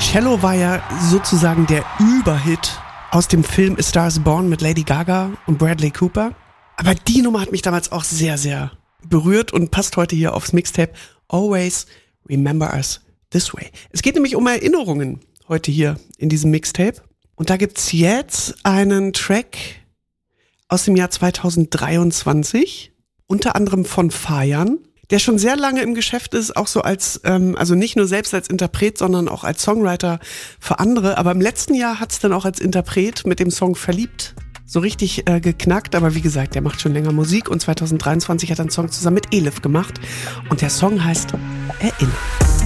Cello war ja sozusagen der Überhit aus dem Film A Star is Born mit Lady Gaga und Bradley Cooper. Aber die Nummer hat mich damals auch sehr, sehr berührt und passt heute hier aufs Mixtape Always Remember Us This Way. Es geht nämlich um Erinnerungen heute hier in diesem Mixtape. Und da gibt's jetzt einen Track aus dem Jahr 2023, unter anderem von Fajan, der schon sehr lange im Geschäft ist, auch so als, also nicht nur selbst als Interpret, sondern auch als Songwriter für andere. Aber im letzten Jahr hat's dann auch als Interpret mit dem Song Verliebt so richtig geknackt. Aber wie gesagt, der macht schon länger Musik und 2023 hat er einen Song zusammen mit Elif gemacht. Und der Song heißt Erinner.